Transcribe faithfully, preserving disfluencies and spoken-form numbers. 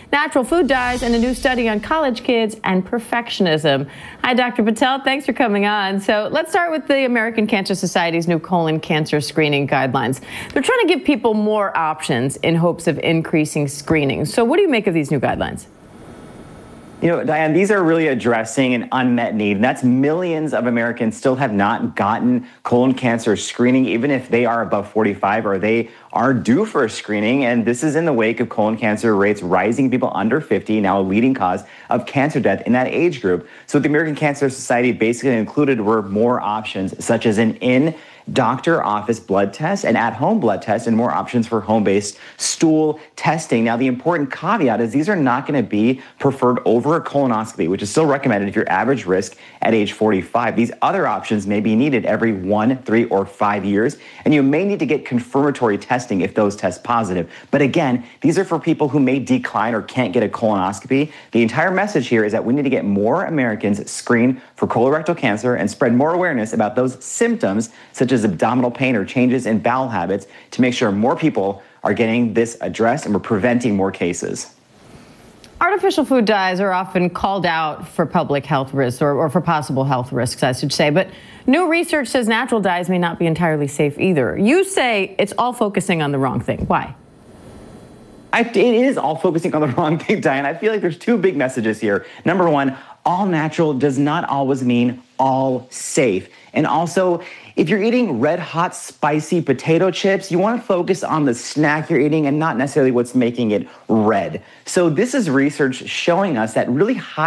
natural food dyes, and a new study on college kids and perfectionism. Hi, Doctor Patel. Thanks for coming on. So let's start with the American Cancer Society's new colon cancer screening guidelines. They're trying to give people more options in hopes of increasing screening. So what do you make of these new guidelines? You know, Diane, these are really addressing an unmet need, and that's millions of Americans still have not gotten colon cancer screening, even if they are above forty-five or they are due for a screening. And this is in the wake of colon cancer rates rising, people under fifty, now a leading cause of cancer death in that age group. So what the American Cancer Society basically included were more options, such as an in doctor office blood test, an at-home blood test, and more options for home-based stool testing. Now, the important caveat is these are not going to be preferred over a colonoscopy, which is still recommended if you're average risk at age forty-five. These other options may be needed every one, three, or five years, and you may need to get confirmatory testing if those test positive. But again, these are for people who may decline or can't get a colonoscopy. The entire message here is that we need to get more Americans screened for colorectal cancer and spread more awareness about those symptoms, such as abdominal pain or changes in bowel habits, to make sure more people are getting this addressed and we're preventing more cases. Artificial food dyes are often called out for public health risks, or, or for possible health risks, I should say. But new research says natural dyes may not be entirely safe either. You say it's all focusing on the wrong thing. Why? I, it is all focusing on the wrong thing, Diane. I feel like there's two big messages here. Number one, all natural does not always mean all safe. And also, if you're eating red hot spicy potato chips, you want to focus on the snack you're eating and not necessarily what's making it red. So this is research showing us that really high